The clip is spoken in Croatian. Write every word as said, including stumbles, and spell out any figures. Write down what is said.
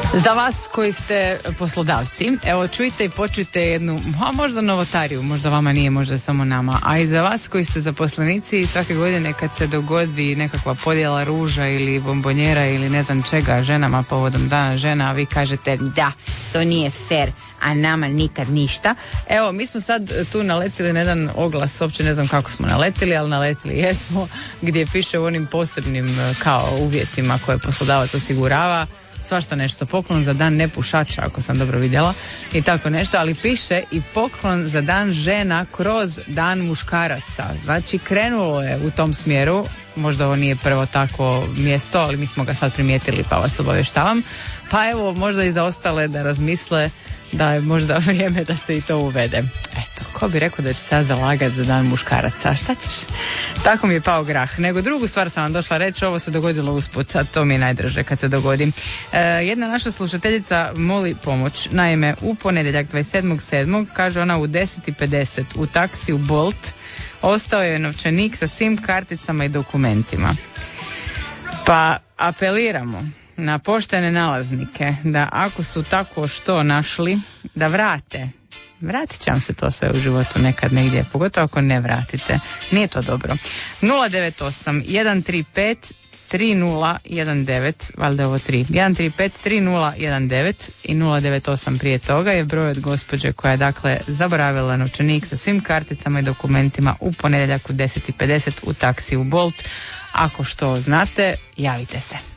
Za vas koji ste poslodavci, evo čujte i počujte jednu, a možda novotariju, možda vama nije, možda samo nama, a i za vas koji ste zaposlenici, svake godine kad se dogodi nekakva podjela ruža ili bombonjera ili ne znam čega ženama povodom dana žena, a vi kažete da, to nije fair, a nama nikad ništa. Evo, mi smo sad tu naletili na jedan oglas, uopće ne znam kako smo naletili, ali naletili jesmo, gdje piše u onim posebnim kao uvjetima koje poslodavac osigurava, svašta nešto, poklon za dan nepušača, ako sam dobro vidjela, i tako nešto, ali piše i poklon za dan žena kroz dan muškaraca. Znači, krenulo je u tom smjeru, možda ovo nije prvo takvo mjesto, ali mi smo ga sad primijetili, pa vas obavještavam. Pa evo, možda i za ostale da razmisle da je možda vrijeme da se i to uvede. Eto, ko bi rekao da će sad zalagati za dan muškaraca, šta ćeš? Tako mi je pao grah. Nego drugu stvar sam vam došla reći, ovo se dogodilo usput, sad to mi je najdraže kad se dogodi. E, jedna naša slušateljica moli pomoć. Naime, u ponedjeljak dvadeset sedmog sedmog kaže ona u deset i pedeset u taksiju Bolt ostao je novčanik sa svim karticama i dokumentima. Pa apeliramo na poštene nalaznike da ako su tako što našli, da vrate. Vratit će vam se to sve u životu nekad negdje, pogotovo ako ne vratite. Nije to dobro. nula devet osam jedan tri pet tri nula jedan devet, valjda ovo tri, jedan tri pet tri nula jedan devet i nula devet osam prije toga je broj od gospođe koja je dakle zaboravila novčanik sa svim karticama i dokumentima u ponedjeljak u deset i pedeset u taksiju Bolt. Ako što znate, javite se.